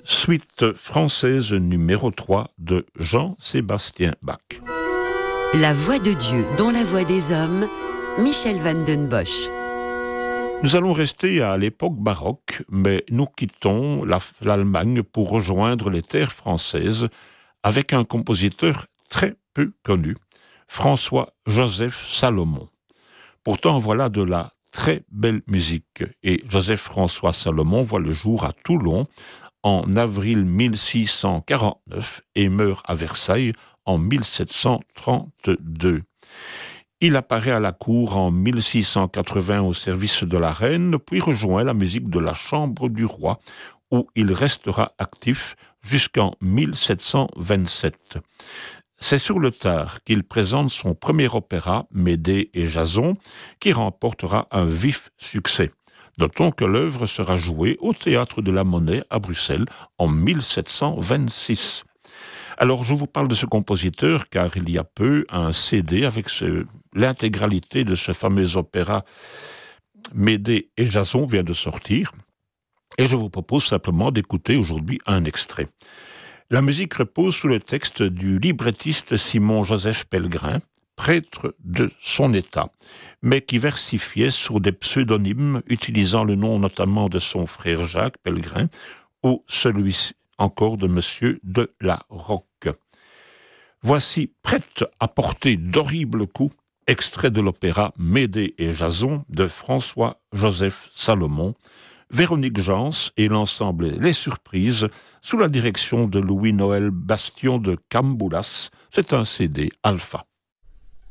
Suite française numéro 3 de Jean-Sébastien Bach. La voix de Dieu dans la voix des hommes, Michel van den Bosch. Nous allons rester à l'époque baroque, mais nous quittons l'Allemagne pour rejoindre les terres françaises avec un compositeur très peu connu, François-Joseph Salomon. Pourtant, voilà de la très belle musique. Et Joseph-François Salomon voit le jour à Toulon en avril 1649 et meurt à Versailles en 1732. Il apparaît à la cour en 1680 au service de la reine, puis rejoint la musique de la Chambre du roi, où il restera actif jusqu'en 1727. C'est sur le tard qu'il présente son premier opéra, Médée et Jason, qui remportera un vif succès. Notons que l'œuvre sera jouée au Théâtre de la Monnaie à Bruxelles en 1726. Alors, je vous parle de ce compositeur car il y a peu, un CD avec l'intégralité de ce fameux opéra Médée et Jason vient de sortir. Et je vous propose simplement d'écouter aujourd'hui un extrait. La musique repose sous le texte du librettiste Simon-Joseph Pellegrin, prêtre de son état, mais qui versifiait sous des pseudonymes, utilisant le nom notamment de son frère Jacques Pellegrin, ou celui-ci encore de Monsieur de la Roque. Voici Prête à porter d'horribles coups, extrait de l'opéra Médée et Jason de François-Joseph Salomon, Véronique Jans et l'ensemble Les Surprises, sous la direction de Louis-Noël Bastion de Camboulas. C'est un CD Alpha.